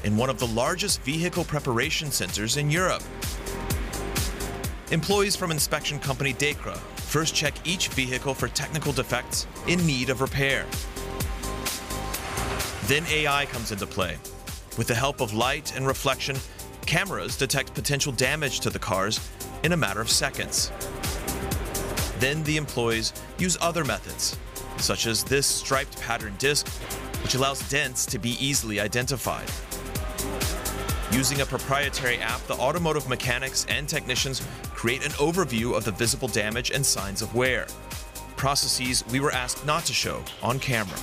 in one of the largest vehicle preparation centers in Europe. Employees from inspection company DEKRA first check each vehicle for technical defects in need of repair. Then AI comes into play. With the help of light and reflection, cameras detect potential damage to the cars in a matter of seconds. Then the employees use other methods, such as this striped pattern disc, which allows dents to be easily identified. Using a proprietary app, the automotive mechanics and technicians create an overview of the visible damage and signs of wear, processes we were asked not to show on camera.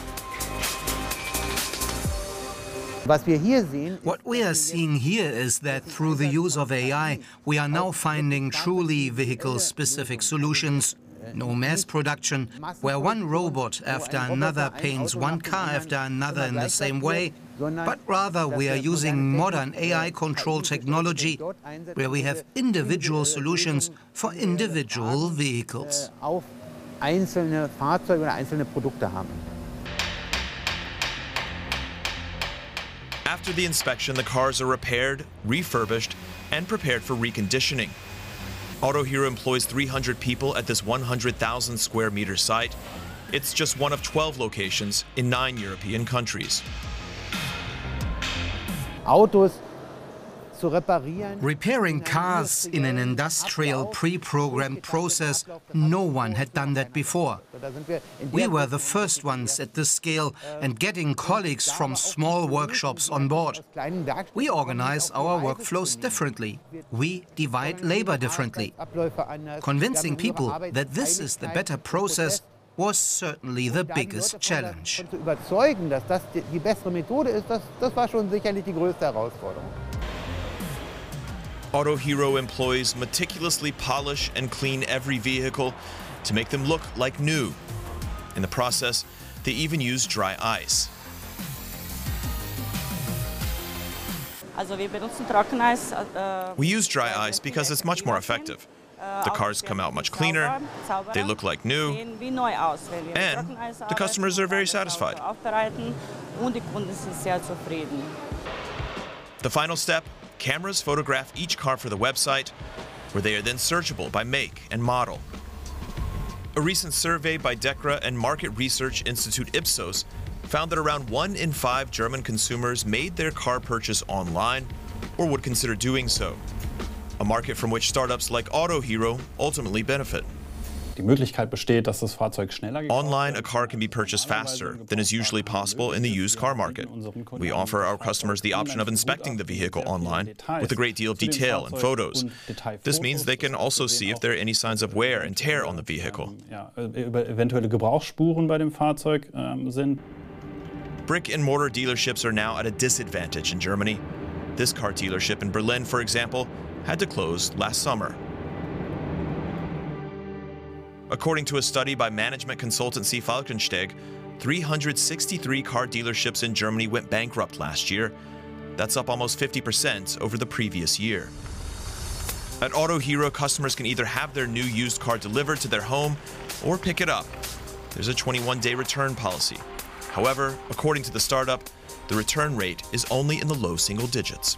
What we are seeing here is that through the use of AI, we are now finding truly vehicle-specific solutions. No mass production, where one robot after another paints one car after another in the same way, but rather we are using modern AI-controlled technology, where we have individual solutions for individual vehicles. After the inspection, the cars are repaired, refurbished, and prepared for reconditioning. Autohero employs 300 people at this 100,000 square meter site. It's just one of 12 locations in 9 European countries. Repairing cars in an industrial pre-programmed process, no one had done that before. We were the first ones at this scale and getting colleagues from small workshops on board. We organize our workflows differently. We divide labor differently. Convincing people that this is the better process was certainly the biggest challenge. Autohero employees meticulously polish and clean every vehicle to make them look like new. In the process, they even use dry ice. We use dry ice because it's much more effective. The cars come out much cleaner, they look like new, and the customers are very satisfied. The final step: cameras photograph each car for the website, where they are then searchable by make and model. A recent survey by DEKRA and market research institute Ipsos found that around 1 in 5 German consumers made their car purchase online or would consider doing so, a market from which startups like Autohero ultimately benefit. Online, a car can be purchased faster than is usually possible in the used car market. We offer our customers the option of inspecting the vehicle online with a great deal of detail and photos. This means they can also see if there are any signs of wear and tear on the vehicle. Brick-and-mortar dealerships are now at a disadvantage in Germany. This car dealership in Berlin, for example, had to close last summer. According to a study by management consultancy Falkensteg, 363 car dealerships in Germany went bankrupt last year. That's up almost 50% over the previous year. At Autohero, customers can either have their new used car delivered to their home or pick it up. There's a 21-day return policy. However, according to the startup, the return rate is only in the low single digits.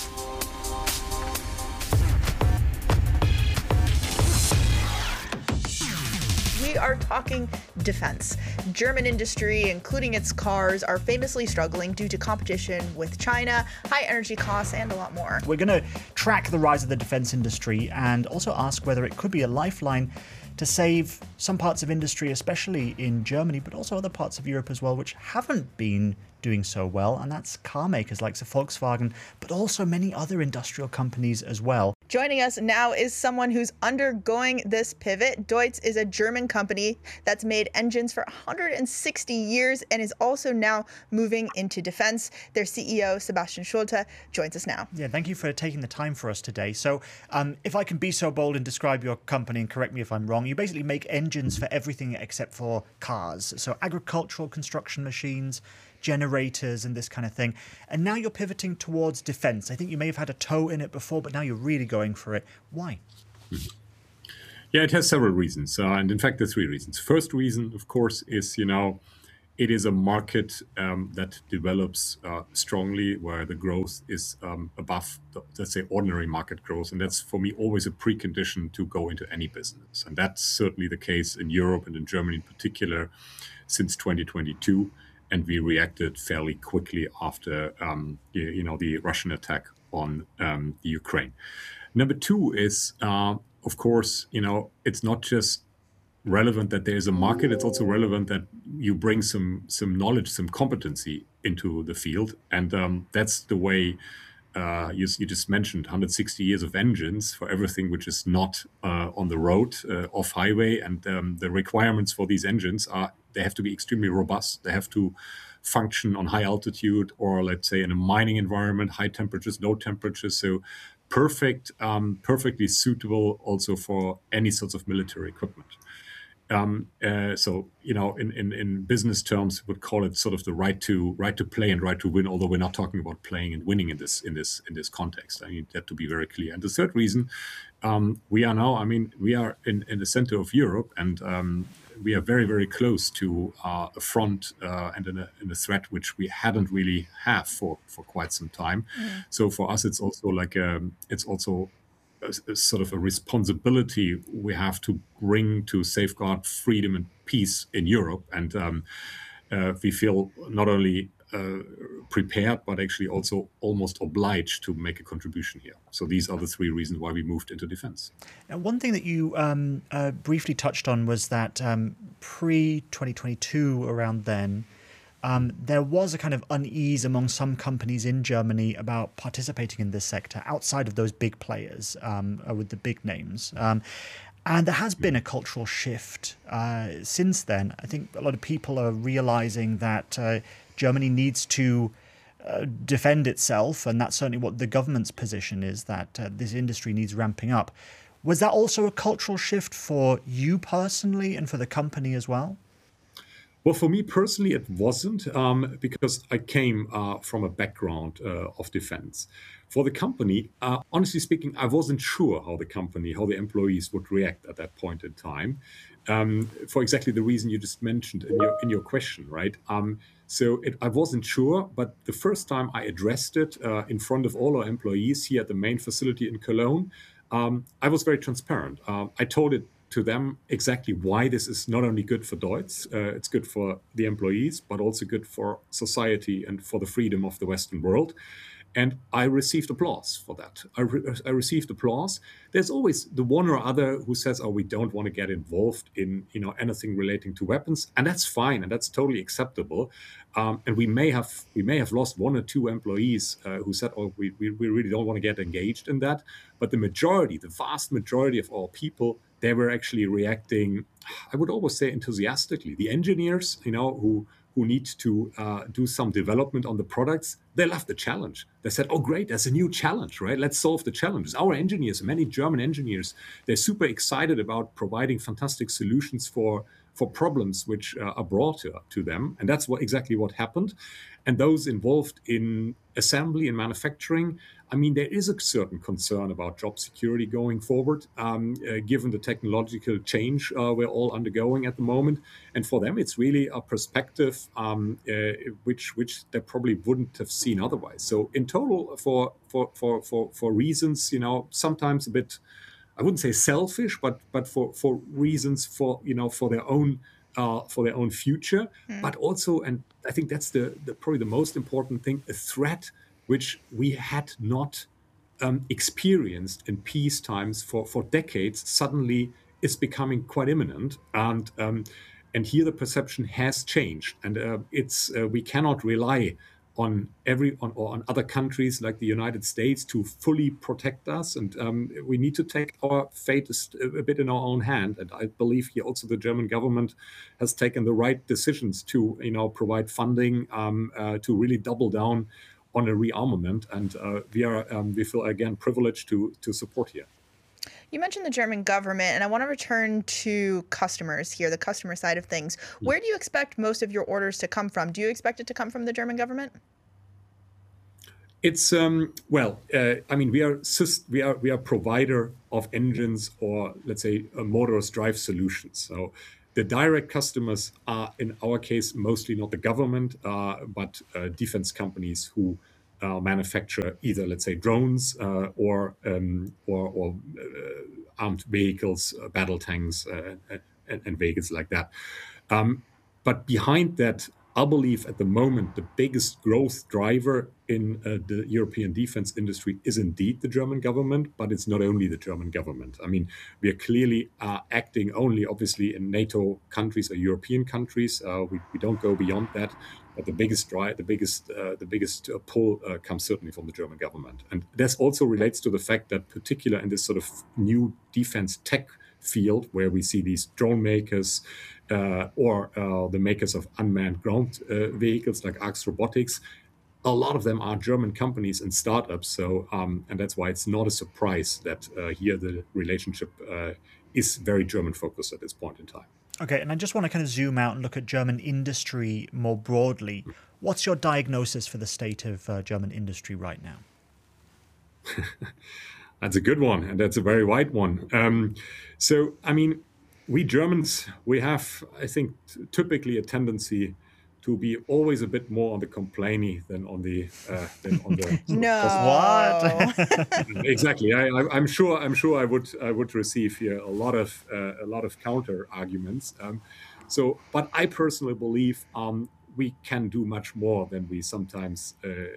We are talking defense. German industry, including its cars, are famously struggling due to competition with China, high energy costs, and a lot more. We're going to track the rise of the defense industry and also ask whether it could be a lifeline to save some parts of industry, especially in Germany, but also other parts of Europe as well, which haven't been doing so well, and that's car makers like Volkswagen, but also many other industrial companies as well. Joining us now is someone who's undergoing this pivot. Deutz is a German company that's made engines for 160 years and is also now moving into defense. Their CEO, Sebastian Schulte, joins us now. Yeah, thank you for taking the time for us today. So if I can be so bold and describe your company, and correct me if I'm wrong, you basically make engines for everything except for cars. So agricultural construction machines, generators and this kind of thing. And now you're pivoting towards defense. I think you may have had a toe in it before, but now you're really going for it. Why? Yeah, it has several reasons. And in fact, there are 3 reasons. First reason, of course, is, it is a market that develops strongly, where the growth is above, let's say, ordinary market growth. And that's, for me, always a precondition to go into any business. And that's certainly the case in Europe and in Germany in particular since 2022. And we reacted fairly quickly after the Russian attack on the Ukraine. Number two is, of course, it's not just relevant that there's a market, it's also relevant that you bring some knowledge, some competency into the field. And that's the way you just mentioned 160 years of engines for everything which is not on the road, off highway. And the requirements for these engines they have to be extremely robust. They have to function on high altitude, or let's say in a mining environment, high temperatures, low temperatures. So perfectly suitable also for any sorts of military equipment. So in business terms, we would call it sort of the right to play and right to win. Although we're not talking about playing and winning in this context. I need that to be very clear. And the third reason, we are in the center of Europe, and we are very, very close to a front and in a threat which we hadn't really have for quite some time. So for us, it's also a sort of a responsibility we have to bring to safeguard freedom and peace in Europe. And we feel not only prepared, but actually also almost obliged to make a contribution here. So these are the three reasons why we moved into defense. Now, one thing that you briefly touched on was that pre-2022, around then, there was a kind of unease among some companies in Germany about participating in this sector outside of those big players with the big names. And there has been a cultural shift since then. I think a lot of people are realizing that Germany needs to defend itself, and that's certainly what the government's position is, that this industry needs ramping up. Was that also a cultural shift for you personally and for the company as well? Well, for me personally, it wasn't, because I came from a background of defense. For the company, honestly speaking, I wasn't sure how the employees would react at that point in time, for exactly the reason you just mentioned in your question, right? I wasn't sure, but the first time I addressed it in front of all our employees here at the main facility in Cologne, I was very transparent. I told it to them exactly why this is not only good for Deutz, it's good for the employees, but also good for society and for the freedom of the Western world. And I received applause for that. I received applause. There's always the one or other who says, "Oh, we don't want to get involved in anything relating to weapons," and that's fine, and that's totally acceptable. And we may have lost one or two employees who said, "Oh, we really don't want to get engaged in that." But the vast majority of our people, they were actually reacting, I would always say, enthusiastically. The engineers, who need to do some development on the products, they love the challenge. They said, "Oh, great, there's a new challenge, right? Let's solve the challenges." Our engineers, many German engineers, they're super excited about providing fantastic solutions for problems which are brought to them. And that's exactly what happened. And those involved in assembly and manufacturing, there is a certain concern about job security going forward, given the technological change we're all undergoing at the moment. And for them, it's really a perspective which they probably wouldn't have seen otherwise. So in total, for reasons, sometimes a bit, I wouldn't say selfish, but for reasons for their own future, but also, and I think that's probably the most important thing, a threat which we had not experienced in peace times for decades, suddenly is becoming quite imminent. And here the perception has changed, and we cannot rely on other countries like the United States to fully protect us, and we need to take our fate a bit in our own hand. And I believe here also the German government has taken the right decisions to provide funding to really double down on a rearmament, and we feel again privileged to support here. You mentioned the German government, and I want to return to customers here, the customer side of things. Where do you expect most of your orders to come from? Do you expect it to come from the German government? It's we are provider of engines, or let's say motorized drive solutions. So The direct customers are, in our case, mostly not the government, but defense companies who manufacture either, let's say, drones or armed vehicles, battle tanks, and vehicles like that. But behind that, I believe at the moment, the biggest growth driver in the European defense industry is indeed the German government, but it's not only the German government. I mean, we are clearly acting only, obviously, in NATO countries or European countries. We don't go beyond that. But the biggest pull comes certainly from the German government. And this also relates to the fact that, particularly in this sort of new defense tech field, where we see these drone makers or the makers of unmanned ground vehicles like Arx Robotics, a lot of them are German companies and startups. So, and that's why it's not a surprise that here the relationship is very German focused at this point in time. Okay, and I just want to kind of zoom out and look at German industry more broadly. What's your diagnosis for the state of German industry right now? That's a good one, and that's a very wide one. So, I mean, we Germans, we have, I think, typically a tendency to be always a bit more on the complainy than on the no. What? Exactly. I'm sure I would receive here a lot of counter arguments. But I personally believe we can do much more than we sometimes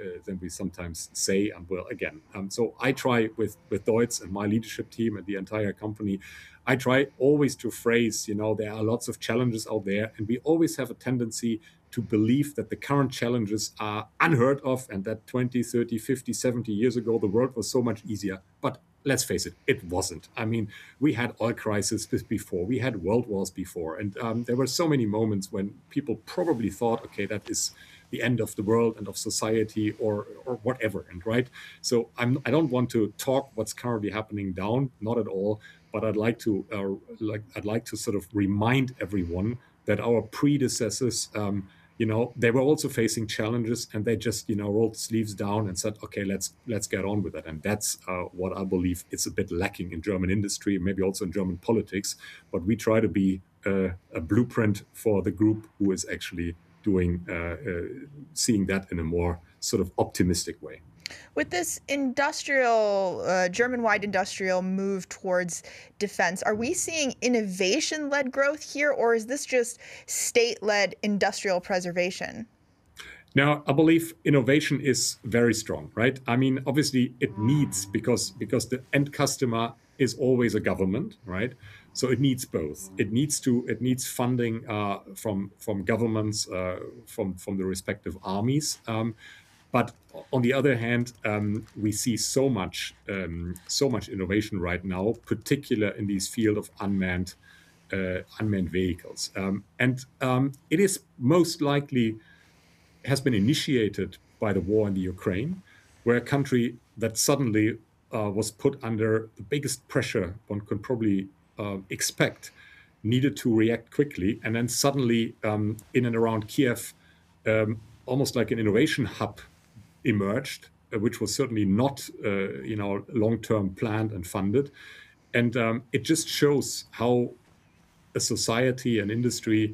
say and will again. So I try with Deutz and my leadership team and the entire company. I try always to phrase, there are lots of challenges out there, and we always have a tendency to believe that the current challenges are unheard of and that 20, 30, 50, 70 years ago, the world was so much easier. But let's face it, it wasn't. I mean, we had oil crises before, we had world wars before, and there were so many moments when people probably thought, okay, that is the end of the world and of society or whatever, and right? So I don't want to talk what's currently happening down, not at all, but I'd like to sort of remind everyone that our predecessors, they were also facing challenges, and they just, rolled sleeves down and said, okay, let's get on with it. And that's what I believe is a bit lacking in German industry, maybe also in German politics. But we try to be a blueprint for the group who is actually seeing that in a more sort of optimistic way. With this German-wide industrial move towards defense, are we seeing innovation-led growth here, or is this just state-led industrial preservation? Now, I believe innovation is very strong, right? I mean, obviously it needs, because the end customer is always a government, right? So it needs both. It needs funding from governments, from the respective armies. But on the other hand, we see so much innovation right now, particularly in this field of unmanned vehicles, and it is most likely has been initiated by the war in the Ukraine, where a country that suddenly was put under the biggest pressure one could probably expect needed to react quickly, and then suddenly in and around Kiev, almost like an innovation hub emerged, which was certainly not, long-term planned and funded. And it just shows how a society, an industry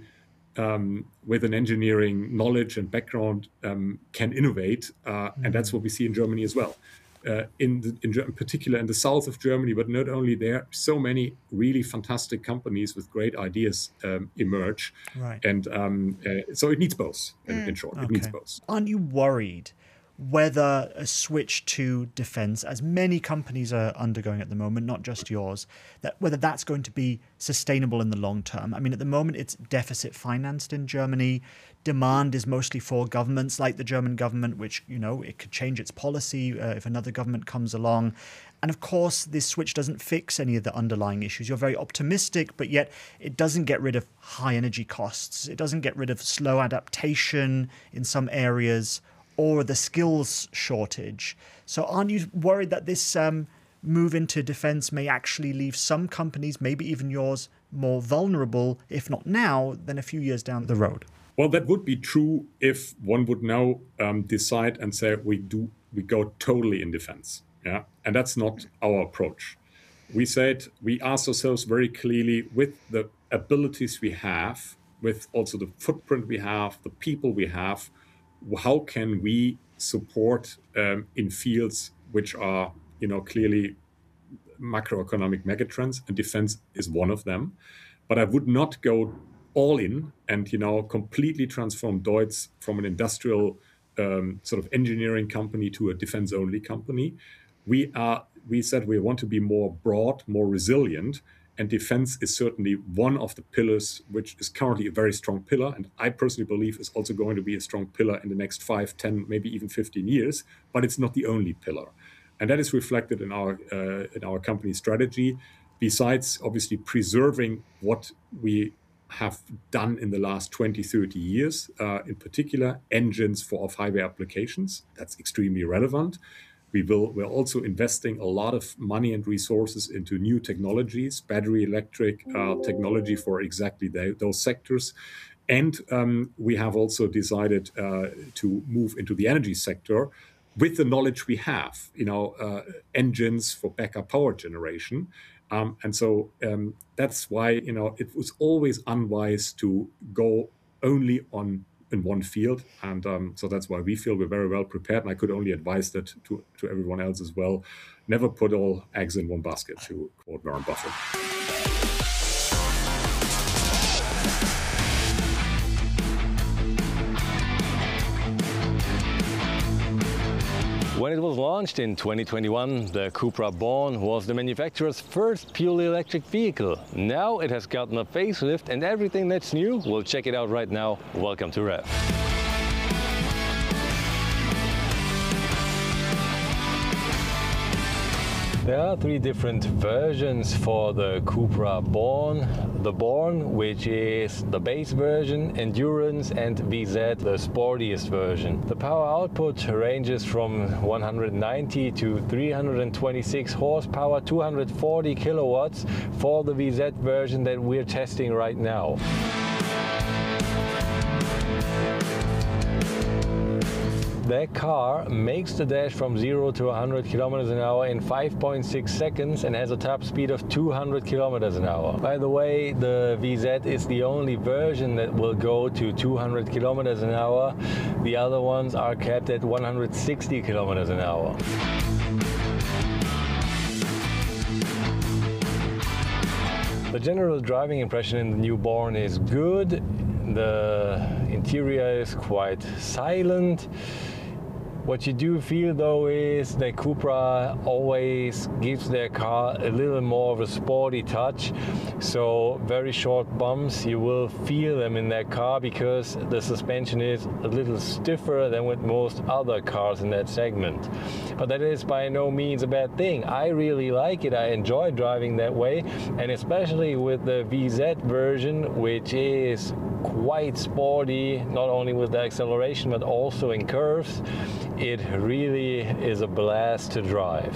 with an engineering knowledge and background can innovate. And that's what we see in Germany as well. In particular in the south of Germany, but not only there, so many really fantastic companies with great ideas emerge. Right. And so it needs both, in short. It needs both. Aren't you worried whether a switch to defense, as many companies are undergoing at the moment, not just yours, that whether that's going to be sustainable in the long term? I mean, at the moment, it's deficit financed in Germany. Demand is mostly for governments like the German government, which, it could change its policy if another government comes along. And of course, this switch doesn't fix any of the underlying issues. You're very optimistic, but yet it doesn't get rid of high energy costs. It doesn't get rid of slow adaptation in some areas, or the skills shortage. So aren't you worried that this move into defense may actually leave some companies, maybe even yours, more vulnerable, if not now, than a few years down the road? Well, that would be true if one would now decide and say we go totally in defense. Yeah, and that's not our approach. We asked ourselves very clearly with the abilities we have, with also the footprint we have, the people we have, how can we support in fields which are, clearly macroeconomic megatrends, and defense is one of them. But I would not go all in and, completely transform DEUTZ from an industrial sort of engineering company to a defense-only company. We said we want to be more broad, more resilient, and defense is certainly one of the pillars, which is currently a very strong pillar, and I personally believe is also going to be a strong pillar in the next 5, 10, maybe even 15 years, but it's not the only pillar. And that is reflected in our company strategy, besides obviously preserving what we have done in the last 20, 30 years, in particular, engines for off-highway applications. That's extremely relevant. We're also investing a lot of money and resources into new technologies, battery electric technology for exactly those sectors. And we have also decided to move into the energy sector with the knowledge we have, engines for backup power generation. And so that's why, it was always unwise to go only in one field. And so that's why we feel we're very well prepared. And I could only advise that to everyone else as well. Never put all eggs in one basket, to quote Warren Buffett. When it was launched in 2021, the CUPRA Born was the manufacturer's first purely electric vehicle. Now it has gotten a facelift and everything that's new. We'll check it out right now. Welcome to REV. There are 3 different versions for the CUPRA Born. The Born, which is the base version, Endurance, and VZ, the sportiest version. The power output ranges from 190 to 326 horsepower, 240 kilowatts for the VZ version that we're testing right now. That car makes the dash from 0 to 100 kilometers an hour in 5.6 seconds and has a top speed of 200 kilometers an hour. By the way, the VZ is the only version that will go to 200 kilometers an hour. The other ones are capped at 160 kilometers an hour. The general driving impression in the new Born is good. The interior is quite silent. What you do feel though is that CUPRA always gives their car a little more of a sporty touch. So very short bumps, you will feel them in that car because the suspension is a little stiffer than with most other cars in that segment. But that is by no means a bad thing. I really like it. I enjoy driving that way, and especially with the VZ version, which is quite sporty, not only with the acceleration but also in curves. It really is a blast to drive.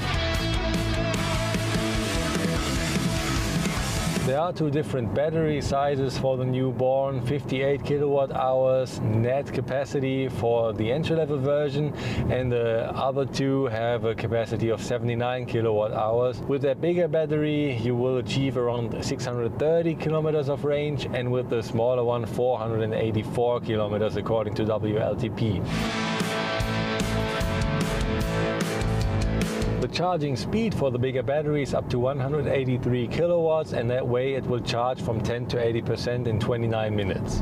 There are 2 different battery sizes for the new Born, 58 kilowatt hours net capacity for the entry-level version, and the other 2 have a capacity of 79 kilowatt hours. With that bigger battery, you will achieve around 630 kilometers of range, and with the smaller one, 484 kilometers according to WLTP. The charging speed for the bigger battery is up to 183 kilowatts, and that way it will charge from 10 to 80% in 29 minutes.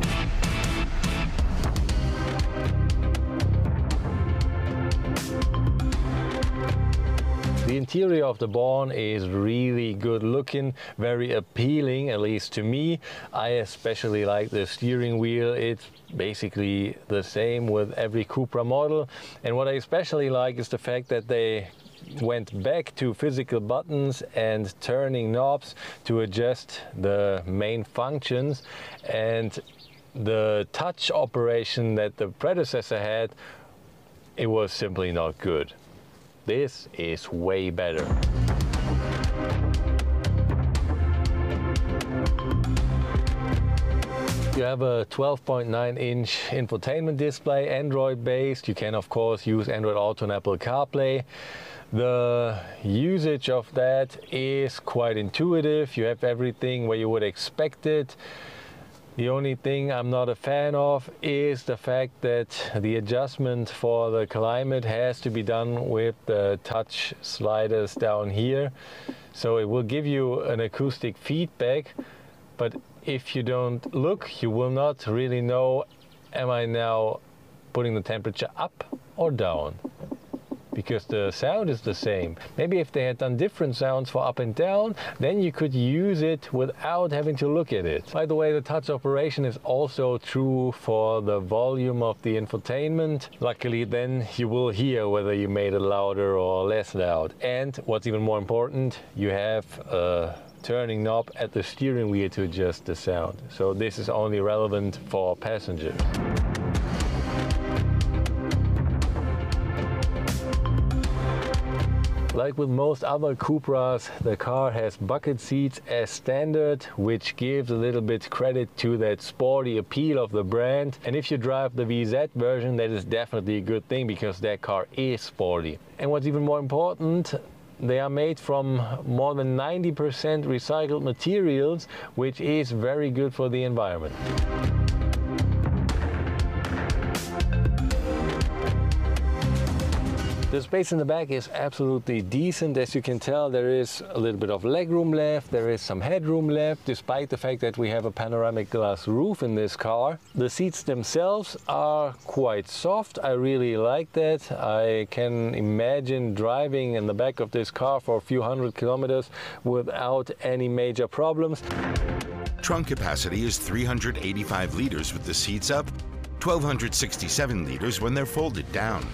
The interior of the Born is really good looking, very appealing, at least to me. I especially like the steering wheel. It's basically the same with every CUPRA model. And what I especially like is the fact that they went back to physical buttons and turning knobs to adjust the main functions, and the touch operation that the predecessor had, it was simply not good. This is way better. You have a 12.9-inch infotainment display, Android-based. You can, of course, use Android Auto and Apple CarPlay. The usage of that is quite intuitive. You have everything where you would expect it. The only thing I'm not a fan of is the fact that the adjustment for the climate has to be done with the touch sliders down here. So it will give you an acoustic feedback, but if you don't look, you will not really know, am I now putting the temperature up or down? Because the sound is the same. Maybe if they had done different sounds for up and down, then you could use it without having to look at it. By the way, the touch operation is also true for the volume of the infotainment. Luckily, then you will hear whether you made it louder or less loud. And what's even more important, you have a turning knob at the steering wheel to adjust the sound. So this is only relevant for passengers. Like with most other Cupras, the car has bucket seats as standard, which gives a little bit credit to that sporty appeal of the brand. And if you drive the VZ version, that is definitely a good thing because that car is sporty. And what's even more important, they are made from more than 90% recycled materials, which is very good for the environment. The space in the back is absolutely decent. As you can tell, there is a little bit of legroom left, there is some headroom left, despite the fact that we have a panoramic glass roof in this car. The seats themselves are quite soft. I really like that. I can imagine driving in the back of this car for a few hundred kilometers without any major problems. Trunk capacity is 385 liters with the seats up, 1,267 liters when they're folded down.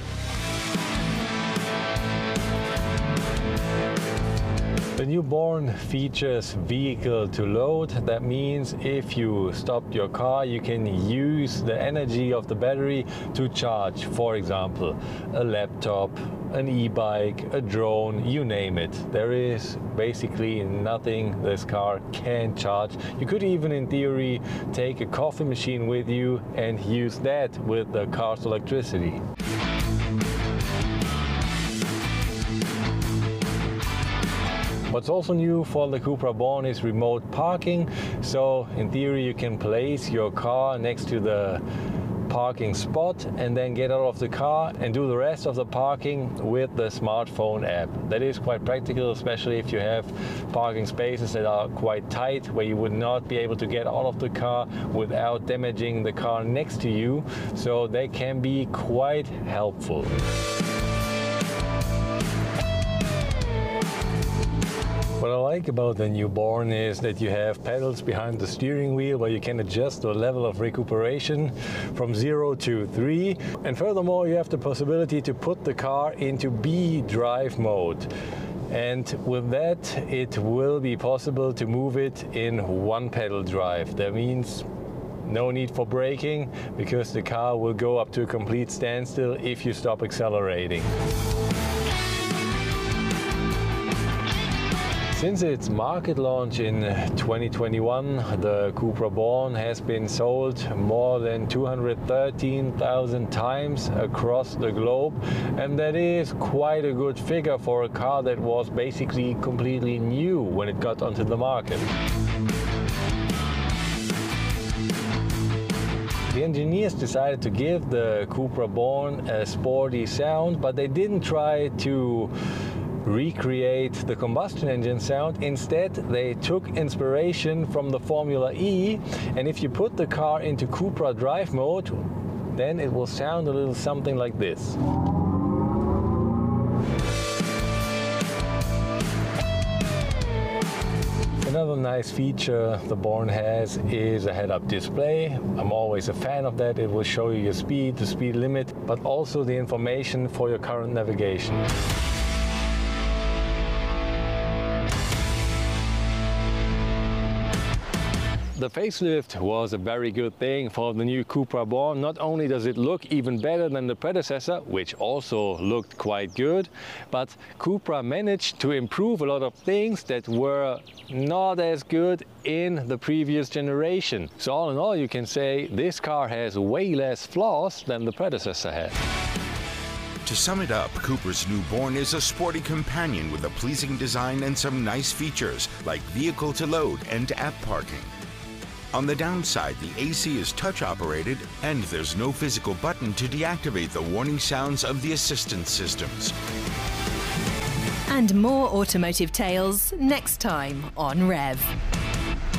The new Born features vehicle to load. That means if you stopped your car, you can use the energy of the battery to charge, for example, a laptop, an e-bike, a drone, you name it. There is basically nothing this car can't charge. You could even, in theory, take a coffee machine with you and use that with the car's electricity. What's also new for the Cupra Born is remote parking. So in theory you can place your car next to the parking spot and then get out of the car and do the rest of the parking with the smartphone app. That is quite practical, especially if you have parking spaces that are quite tight, where you would not be able to get out of the car without damaging the car next to you. So they can be quite helpful. What I like about the new Born is that you have pedals behind the steering wheel where you can adjust the level of recuperation from 0 to 3. And furthermore, you have the possibility to put the car into B drive mode. And with that, it will be possible to move it in one pedal drive. That means no need for braking, because the car will go up to a complete standstill if you stop accelerating. Since its market launch in 2021, the Cupra Born has been sold more than 213,000 times across the globe, and that is quite a good figure for a car that was basically completely new when it got onto the market. The engineers decided to give the Cupra Born a sporty sound, but they didn't try to recreate the combustion engine sound. Instead, they took inspiration from the Formula E, and if you put the car into Cupra drive mode, then it will sound a little something like this. Another nice feature the Born has is a head-up display. I'm always a fan of that. It will show you your speed, the speed limit, but also the information for your current navigation. The facelift was a very good thing for the new Cupra Born. Not only does it look even better than the predecessor, which also looked quite good, but Cupra managed to improve a lot of things that were not as good in the previous generation. So all in all, you can say this car has way less flaws than the predecessor had. To sum it up, Cupra's new Born is a sporty companion with a pleasing design and some nice features like vehicle to load and app parking. On the downside, the AC is touch operated and there's no physical button to deactivate the warning sounds of the assistance systems. And more automotive tales next time on Rev.